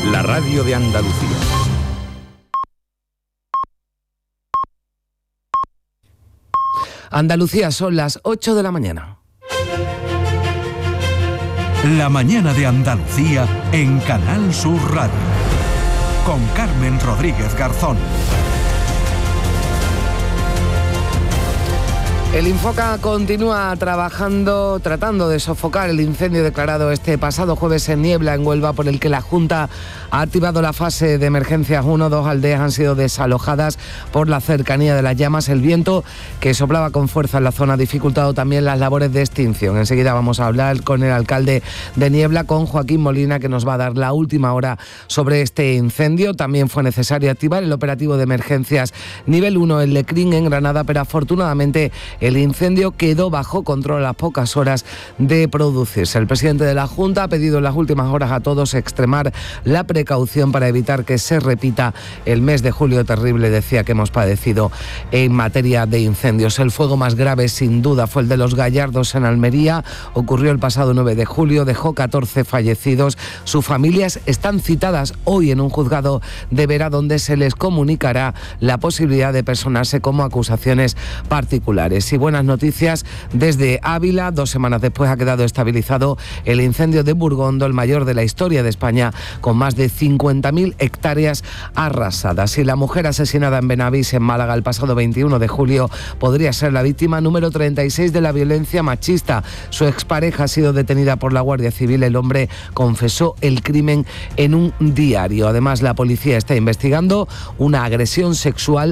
la radio de Andalucía. Andalucía, son las 8 de la mañana. La mañana de Andalucía en Canal Sur Radio. Con Carmen Rodríguez Garzón. El Infoca continúa tratando de sofocar el incendio declarado este pasado jueves en Niebla, en Huelva, por el que la Junta ha activado la fase de emergencias 1. 2 aldeas han sido desalojadas por la cercanía de las llamas. El viento, que soplaba con fuerza en la zona, ha dificultado también las labores de extinción. Enseguida vamos a hablar con el alcalde de Niebla, con Joaquín Molina, que nos va a dar la última hora sobre este incendio. También fue necesario activar el operativo de emergencias nivel 1 en Lecrín, en Granada, pero afortunadamente el incendio quedó bajo control a las pocas horas de producirse. El presidente de la Junta ha pedido en las últimas horas a todos extremar la precaución para evitar que se repita el mes de julio terrible, decía, que hemos padecido en materia de incendios. El fuego más grave, sin duda, fue el de Los Gallardos, en Almería. Ocurrió el pasado 9 de julio, dejó 14 fallecidos. Sus familias están citadas hoy en un juzgado de Vera, donde se les comunicará la posibilidad de personarse como acusaciones particulares. Y buenas noticias desde Ávila. 2 semanas después ha quedado estabilizado el incendio de Burgondo, el mayor de la historia de España, con más de 50.000 hectáreas arrasadas. Y la mujer asesinada en Benavís, en Málaga, el pasado 21 de julio, podría ser la víctima número 36 de la violencia machista. Su expareja ha sido detenida por la Guardia Civil. El hombre confesó el crimen en un diario. Además, la policía está investigando una agresión sexual